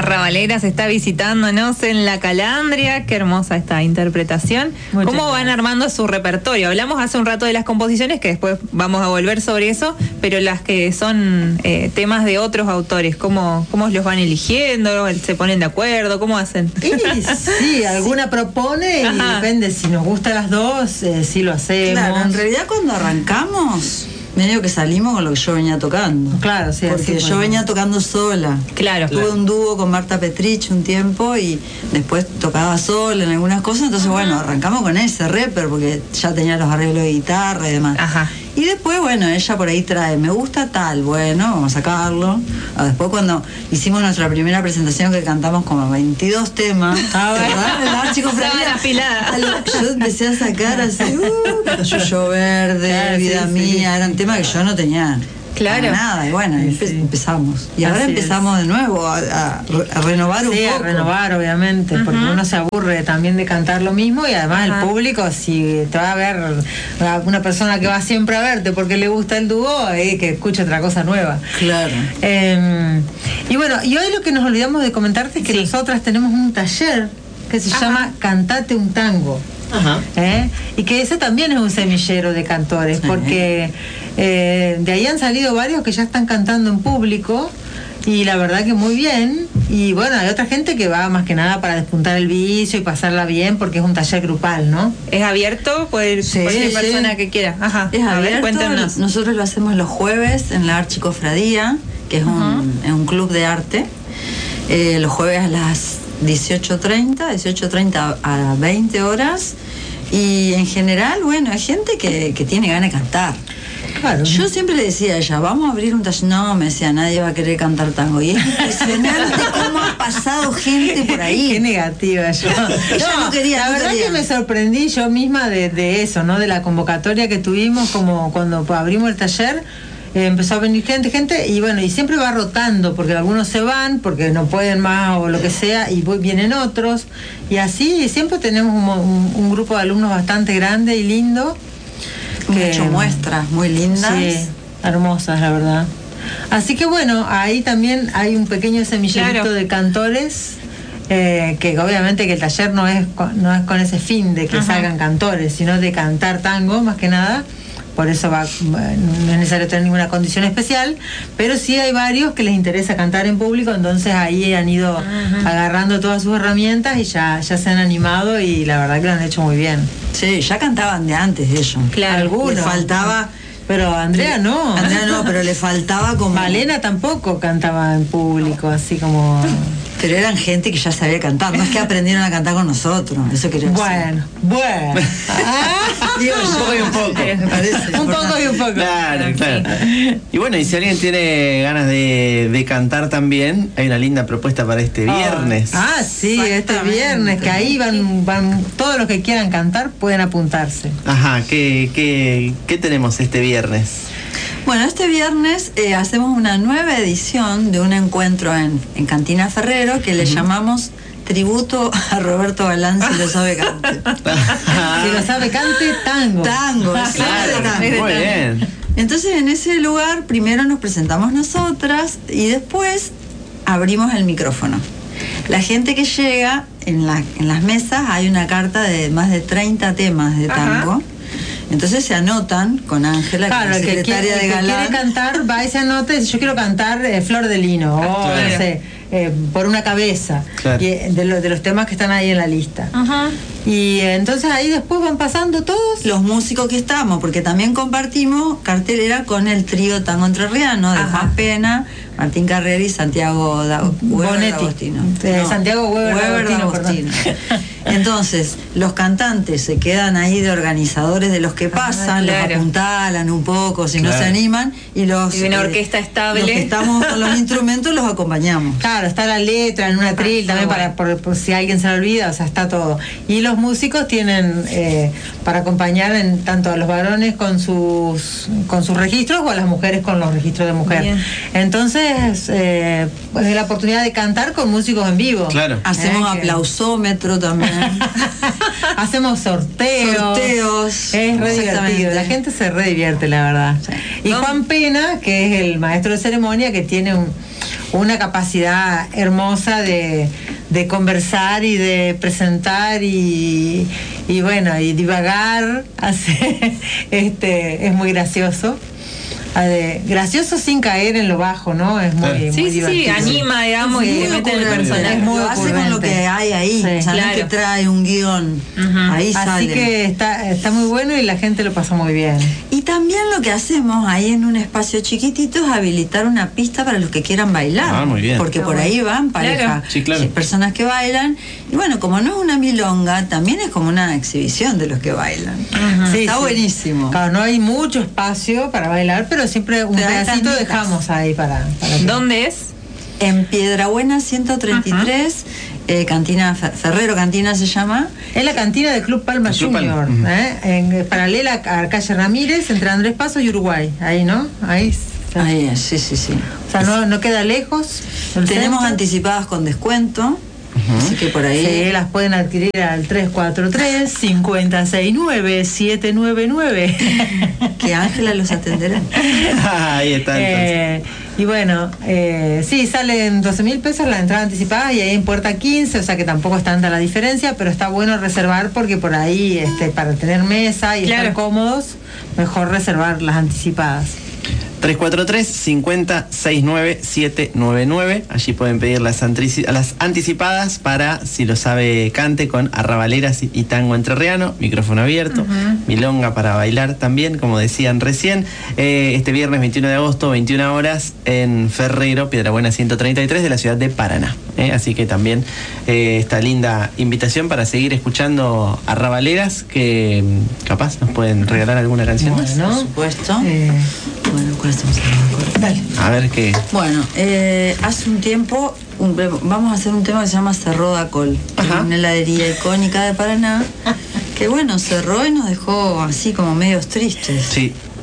Arrabalera se está visitándonos en La Calandria. Qué hermosa esta interpretación. ¿Cómo van armando su repertorio? Hablamos hace un rato de las composiciones, que después vamos a volver sobre eso, pero las que son temas de otros autores, ¿cómo los van eligiendo? ¿Se ponen de acuerdo? ¿Cómo hacen? Sí, alguna propone y depende, si nos gustan las dos, sí lo hacemos. Claro, en realidad cuando arrancamos, medio que salimos con lo que yo venía tocando. Claro, sí. Porque yo venía tocando sola. Claro. Tuve un dúo con Marta Petrich un tiempo y después tocaba sola en algunas cosas. Entonces, bueno, arrancamos con ese rapper porque ya tenía los arreglos de guitarra y demás. Ajá. Y después, bueno, ella por ahí trae, me gusta tal, bueno, vamos a sacarlo. Después cuando hicimos nuestra primera presentación que cantamos como 22 temas, ¿verdad? Chicos, yo empecé a sacar así, Yuyo Verde, claro, Vida Mía, eran temas que yo no tenía. Claro. Nada, y bueno, empezamos. Y ahora empezamos de nuevo a renovar un poco. Sí, a renovar, obviamente, porque uno se aburre también de cantar lo mismo y además el público, si te va a ver una persona que va siempre a verte porque le gusta el dúo, que escuche otra cosa nueva. Claro. Y bueno, y hoy lo que nos olvidamos de comentarte es que nosotras tenemos un taller que se llama Cantate un Tango. Ajá. Y que ese también es un semillero de cantores, porque de ahí han salido varios que ya están cantando en público y la verdad que muy bien. Y bueno, hay otra gente que va más que nada para despuntar el vicio y pasarla bien, porque es un taller grupal, ¿no? ¿Es abierto? Cualquier persona que quiera. Ajá. Es abierto. Cuéntanos. Nosotros lo hacemos los jueves en la Archicofradía, que es un club de arte. Los jueves a las 18:30 a 20 horas, y en general, bueno, hay gente que tiene ganas de cantar. Claro. Yo siempre le decía a ella, vamos a abrir un taller. No, me decía, nadie va a querer cantar tango. Y es impresionante cómo ha pasado gente por ahí. Qué negativa yo. No quería. La verdad que me sorprendí yo misma de eso, ¿no? De la convocatoria que tuvimos, como cuando abrimos el taller. Empezó a venir gente y bueno, y siempre va rotando, porque algunos se van porque no pueden más o lo que sea, y vienen otros, y así siempre tenemos un grupo de alumnos bastante grande y lindo, que han hecho muestras muy lindas, hermosas, la verdad. Así que bueno, ahí también hay un pequeño semillerito de cantores, que obviamente que el taller no es con ese fin de que salgan cantores, sino de cantar tango más que nada. Por eso no es necesario tener ninguna condición especial, pero sí hay varios que les interesa cantar en público, entonces ahí han ido agarrando todas sus herramientas y ya se han animado, y la verdad que lo han hecho muy bien. Sí, ya cantaban de antes ellos. Claro, algunos. Les faltaba... Pero Andrea no, pero le faltaba como... Malena tampoco cantaba en público, así como... Pero eran gente que ya sabía cantar, no es que aprendieron a cantar con nosotros, eso quería decir. Bueno. Digo, un poco y un poco. Un poco y un poco. Claro. Y bueno, y si alguien tiene ganas de cantar también, hay una linda propuesta para este viernes. Sí, este viernes, que ahí van todos los que quieran cantar, pueden apuntarse. Ajá, ¿qué tenemos este viernes? Bueno, este viernes hacemos una nueva edición de un encuentro en Cantina Ferrero que le llamamos Tributo a Roberto Balán, si lo sabe cante. Si lo sabe cante, tango. Tango, claro, muy bien. Entonces en ese lugar primero nos presentamos nosotras y después abrimos el micrófono. La gente que llega, en las mesas hay una carta de más de 30 temas de tango. Entonces se anotan con Ángela, claro, que es secretaria de Galán. El que quiere cantar va y se anota y dice, yo quiero cantar Flor de Lino, o no sé, Por una cabeza, y, de los temas que están ahí en la lista. Y entonces ahí después van pasando todos los músicos que estamos, porque también compartimos cartelera con el trío tango entrerriano de Juan Pena, Martín Carrera y Santiago Bonetti. Santiago Weber D'Agostino. Entonces, los cantantes se quedan ahí de organizadores de los que pasan, los apuntalan un poco, si no se animan, y una orquesta estable. Los que estamos con los instrumentos los acompañamos. Claro, está la letra en un atril también por si alguien se lo olvida, o sea, está todo. Y los músicos tienen para acompañar tanto a los varones con sus registros o a las mujeres con los registros de mujer. Bien. Entonces, es la oportunidad de cantar con músicos en vivo. Claro. Hacemos aplausómetro también. Hacemos sorteos. Es re divertido. La gente se re divierte, la verdad. Sí. Y Juan Pena, que es el maestro de ceremonia, que tiene una capacidad hermosa de conversar y de presentar y bueno, y divagar. Es muy gracioso. Gracioso sin caer en lo bajo, ¿no? Es muy, sí, muy divertido. Sí, anima, digamos, y se mete en el personaje. Lo hace con lo que hay ahí, sí, o sea, no es que trae un guión, ahí sale. Así que está muy bueno y la gente lo pasa muy bien. Y también lo que hacemos ahí en un espacio chiquitito es habilitar una pista para los que quieran bailar. Muy bien. Porque por ahí van pareja, sí, claro. Personas que bailan. Y bueno, como no es una milonga, también es como una exhibición de los que bailan. Sí, está buenísimo. Claro, no hay mucho espacio para bailar, pero siempre un pedacito dejamos ahí para ¿Dónde es? En Piedrabuena 133, Cantina Ferrero Cantina se llama. Es la cantina del Club Palma Junior, en paralela a calle Ramírez, entre Andrés Paso y Uruguay. Ahí, ¿no? Ahí sí. O sea, no queda lejos. Tenemos anticipadas con descuento. Así que por ahí. Sí, las pueden adquirir al 343-569-799. Que Ángela los atenderá. Ahí está. Y bueno, sí, salen 12.000 pesos la entrada anticipada y ahí en puerta 15, o sea que tampoco es tanta la diferencia, pero está bueno reservar porque por ahí, para tener mesa y estar cómodos, mejor reservar las anticipadas. 343-50-69-799. Allí pueden pedir las anticipadas para, si lo sabe, cante con arrabaleras y tango entrerriano, micrófono abierto, milonga para bailar también, como decían recién. Este viernes 21 de agosto, 21 horas, en Ferrero, Piedrabuena 133 de la ciudad de Paraná. Así que también esta linda invitación para seguir escuchando arrabaleras, que capaz nos pueden regalar alguna canción más. Por supuesto. Bueno, ¿cuál estamos hablando? Dale. A ver qué. Bueno, hace un tiempo vamos a hacer un tema que se llama Cerró da Col, una heladería icónica de Paraná, que bueno, cerró y nos dejó así como medios tristes. Sí.